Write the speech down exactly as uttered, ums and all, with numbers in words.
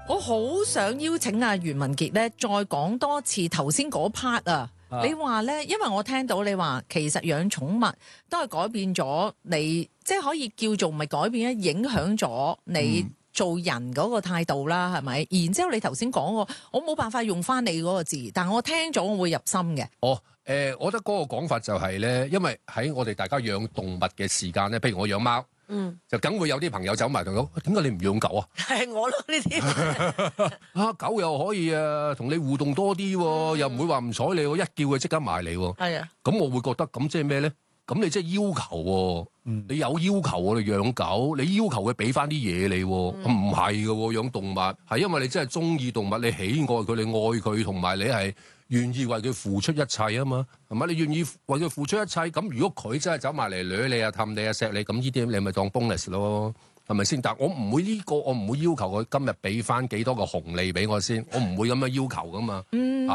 我好想邀請阿袁文傑咧，再講多次頭先嗰 part 啊！啊你話咧，因為我聽到你話，其實養寵物都係改變咗你，即係可以叫做唔係改變咧，影響咗你做人嗰個態度啦，係咪？然之後你頭先講過，我冇辦法用翻你嗰個字，但我聽咗我會入心嘅。 哦，誒、呃，我覺得嗰個講法就係咧，因為喺我哋大家養動物嘅時間咧，譬如我養貓。嗯，就梗會有啲朋友走埋同我講，點解你唔養狗啊？ 係我咯呢啲啊，狗又可以啊，同你互動多啲、啊，嗯、又唔會話唔睬你，我一叫佢即刻埋嚟。係啊，咁我會覺得咁即係咩咧？咁你即係要求、啊，嗯、你有要求我哋養狗，你要求佢俾翻啲嘢你，唔係㗎，養動物係因為你真係中意動物，你喜愛佢，你愛佢，同埋你係願意為佢付出一切啊嘛，係咪？你願意為佢付出一切，咁如果佢真係走埋嚟掠你啊、氹你啊、錫你，咁呢啲你咪當 bonus 咯，係咪先？但我唔會呢、呢個，我唔會要求佢今日俾翻幾多個紅利俾我先，我唔會咁樣要求噶嘛。嗯